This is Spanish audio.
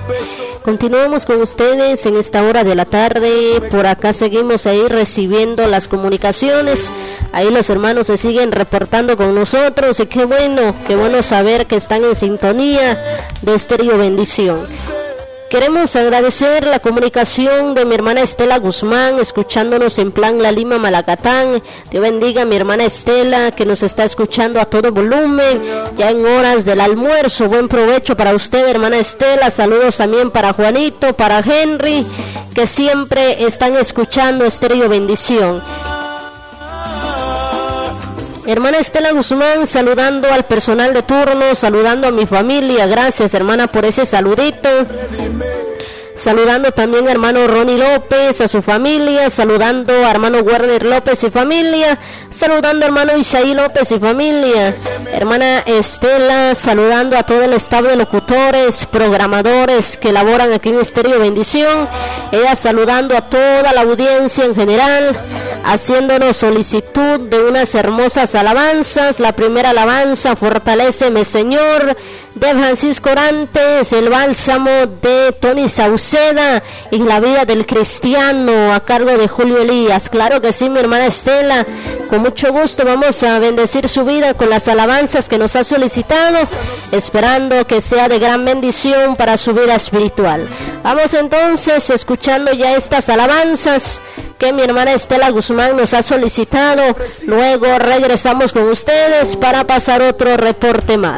Continuamos con ustedes en esta hora de la tarde. Por acá seguimos ahí recibiendo las comunicaciones. Ahí los hermanos se siguen reportando con nosotros y qué bueno saber que están en sintonía de Estéreo Bendición. Queremos agradecer la comunicación de mi hermana Estela Guzmán, escuchándonos en Plan La Lima, Malacatán. Dios bendiga a mi hermana Estela, que nos está escuchando a todo volumen, ya en horas del almuerzo. Buen provecho para usted, hermana Estela. Saludos también para Juanito, para Henry, que siempre están escuchando Estéreo Bendición. Hermana Estela Guzmán, saludando al personal de turno, saludando a mi familia. Gracias, hermana, por ese saludito. Saludando también a hermano Ronnie López, a su familia, saludando a hermano Werner López y familia, saludando a hermano Isaí López y familia. Hermana Estela, saludando a todo el staff de locutores, programadores que laboran aquí en Estéreo Bendición. Ella saludando a toda la audiencia en general, haciéndonos solicitud de unas hermosas alabanzas. La primera alabanza, Fortaléceme Señor, de Francisco Orantes, el bálsamo de Tony Sauceda y la vida del cristiano, a cargo de Julio Elías. Claro que sí, mi hermana Estela, con mucho gusto vamos a bendecir su vida con las alabanzas que nos ha solicitado, esperando que sea de gran bendición para su vida espiritual. Vamos entonces escuchando ya estas alabanzas que mi hermana Estela Guzmán nos ha solicitado. Luego regresamos con ustedes para pasar otro reporte más.